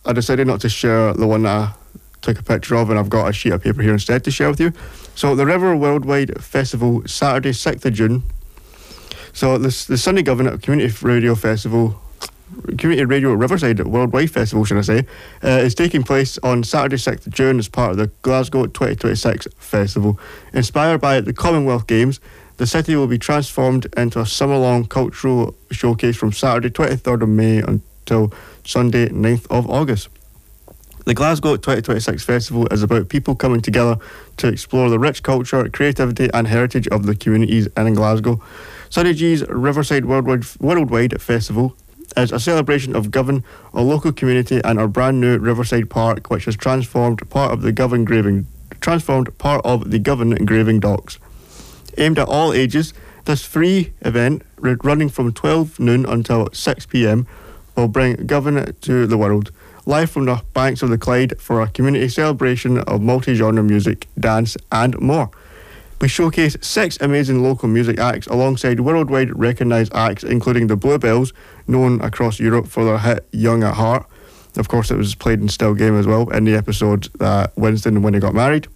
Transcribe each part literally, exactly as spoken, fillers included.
I decided not to share the one that I took a picture of, and I've got a sheet of paper here instead to share with you. So the River Worldwide Festival, Saturday, sixth of June. So this the Sunday Govan Community Radio Festival, Community Radio Riverside Worldwide Festival, should I say, uh, is taking place on Saturday, sixth of June as part of the Glasgow twenty twenty-six Festival. Inspired by the Commonwealth Games, the city will be transformed into a summer-long cultural showcase from Saturday, twenty-third of May until Sunday, ninth of August. The Glasgow twenty twenty-six Festival is about people coming together to explore the rich culture, creativity and heritage of the communities in Glasgow. Sonny G's Riverside Worldwide, Worldwide Festival is a celebration of Govan, a local community, and our brand new Riverside Park, which has transformed part of the Govan Graving, transformed part of the Govan Graving Docks. Aimed at all ages, this free event, running from twelve noon until six p.m, will bring Govan to the world. Live from the banks of the Clyde for a community celebration of multi-genre music, dance and more. We showcase six amazing local music acts alongside worldwide recognised acts including the Bluebells, known across Europe for their hit Young at Heart. Of course, it was played in Still Game as well in the episode that Winston when he got married.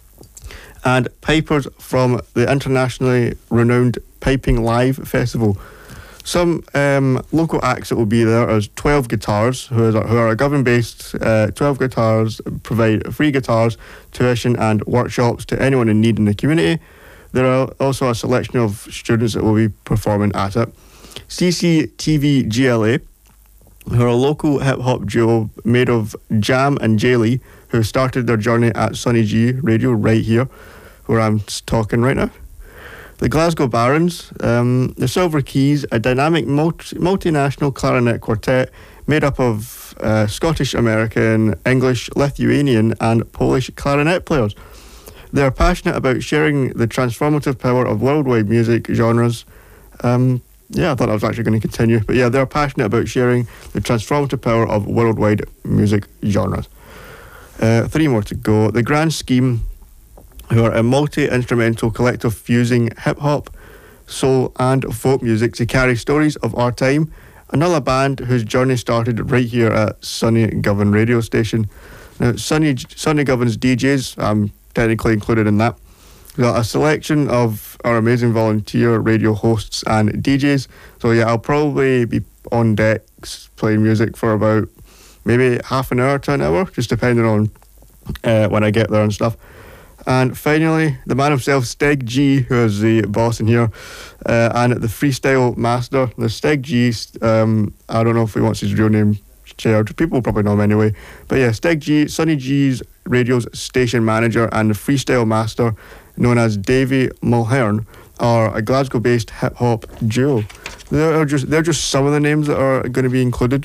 And pipers from the internationally renowned Piping Live Festival. Some um, local acts that will be there is twelve Guitars, who, is, who are a Govan-based uh, twelve Guitars, provide free guitars, tuition and workshops to anyone in need in the community. There are also a selection of students that will be performing at it. C C T V G L A, who are a local hip-hop duo made of Jam and Jaylee, who started their journey at Sonny G Radio right here, where I'm talking right now. The Glasgow Barons, um, the Silver Keys, a dynamic multi- multinational clarinet quartet made up of uh, Scottish, American, English, Lithuanian and Polish clarinet players. They are passionate about sharing the transformative power of worldwide music genres. Um, yeah, I thought I was actually going to continue. But yeah, they're passionate about sharing the transformative power of worldwide music genres. Uh, three more to go. The Grand Scheme, who are a multi-instrumental collective fusing hip-hop, soul and folk music to carry stories of our time. Another band whose journey started right here at Sonny Govan radio station. Now, Sonny, Sonny Govan's D Js, I'm technically included in that. We've got a selection of our amazing volunteer radio hosts and D Js. So yeah, I'll probably be on decks playing music for about maybe half an hour to an hour, just depending on uh, when I get there and stuff. And finally, the man himself, Steg G, who is the boss in here, uh, and the freestyle master. The Steg G, um, I don't know if he wants his real name shared. People probably know him anyway. But yeah, Steg G, Sonny G's radio's station manager and the freestyle master, known as Davey Mulhern, are a Glasgow-based hip-hop duo. They're just, they're just some of the names that are going to be included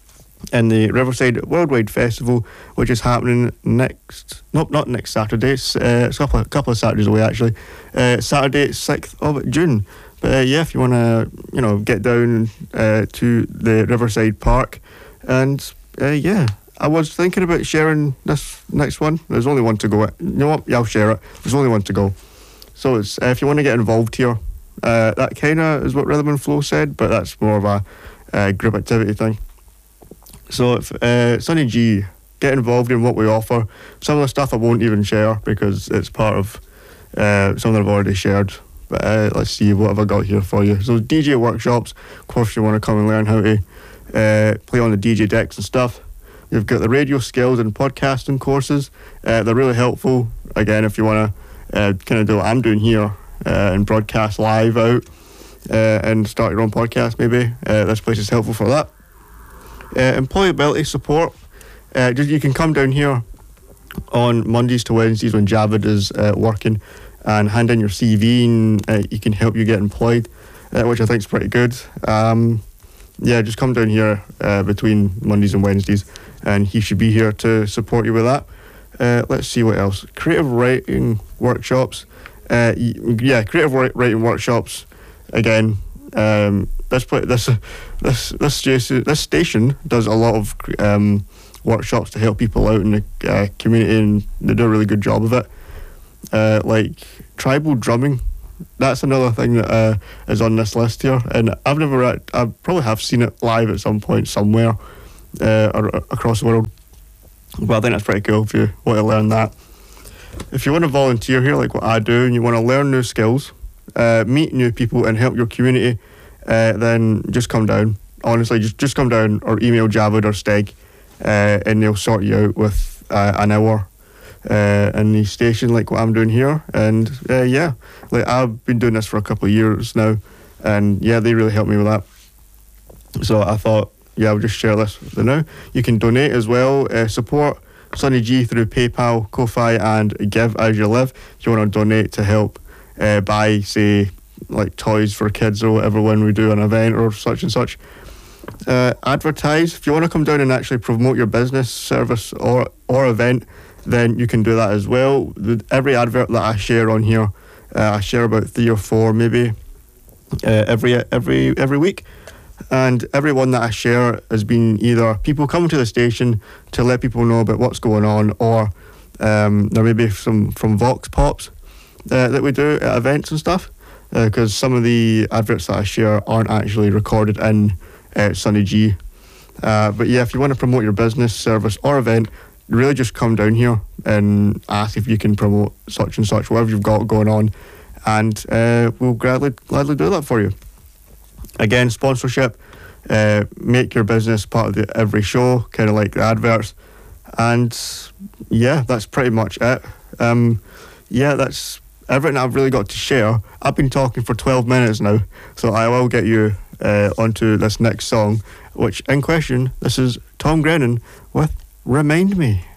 in the Riverside Worldwide Festival, which is happening next, nope, not next Saturday, it's, uh, it's a couple, of, couple of Saturdays away actually, uh, Saturday, sixth of June. But uh, yeah, if you want to, you know, get down uh, to the Riverside Park, and uh, yeah, I was thinking about sharing this next one. There's only one to go. You know what? Yeah, I'll share it. There's only one to go. So it's uh, if you want to get involved here, uh, that kind of is what Rhythm and Flow said, but that's more of a uh, group activity thing. So if uh, Sonny G, get involved in what we offer. Some of the stuff I won't even share because it's part of uh, something I've already shared. But uh, let's see, what have I got here for you? So D J workshops, of course you want to come and learn how to uh, play on the D J decks and stuff. You've got the radio skills and podcasting courses. Uh, they're really helpful, again, if you want to uh, kind of do what I'm doing here uh, and broadcast live out uh, and start your own podcast maybe. Uh, this place is helpful for that. Uh, employability support. Uh, just, you can come down here on Mondays to Wednesdays when Javid is uh, working and hand in your C V and uh, he can help you get employed, uh, which I think is pretty good. Um, yeah, just come down here uh, between Mondays and Wednesdays and he should be here to support you with that. Uh, let's see what else. Creative writing workshops. Uh, yeah, creative writing workshops. Again, um, this this this this station, this station does a lot of um, workshops to help people out in the uh, community, and they do a really good job of it. Uh, like tribal drumming, that's another thing that uh, is on this list here, and I've never, I probably have seen it live at some point somewhere. uh, or, or across the world. Well, I think that's pretty cool if you want to learn that. If you want to volunteer here, like what I do, and you want to learn new skills, uh, meet new people, and help your community, uh, then just come down. Honestly, just just come down or email Javed or Steg, uh, and they'll sort you out with uh, an hour uh, in the station, like what I'm doing here. And uh, yeah, like I've been doing this for a couple of years now, and yeah, they really helped me with that. So I thought, yeah, I'll just share this with you now. You can donate as well, uh, support Sonny G through PayPal, Ko-Fi, and Give As You Live. If you want to donate to help uh, buy, say, like toys for kids or whatever when we do an event or such and such. Uh, advertise. If you want to come down and actually promote your business, service, or or event, then you can do that as well. The, every advert that I share on here, uh, I share about three or four maybe uh, every every every week. And every one that I share has been either people coming to the station to let people know about what's going on, or um, there may be some from Vox Pops uh, that we do at events and stuff, because uh, some of the adverts that I share aren't actually recorded in uh, Sonny G. Uh, but yeah, if you want to promote your business, service, or event, really just come down here and ask if you can promote such and such, whatever you've got going on, and uh, we'll gladly, gladly do that for you. Again, sponsorship, uh, make your business part of the every show, kind of like the adverts. And yeah, that's pretty much it. Um, yeah, that's everything I've really got to share. I've been talking for twelve minutes now, so I will get you uh, onto this next song, which in question, this is Tom Grennan with Remind Me.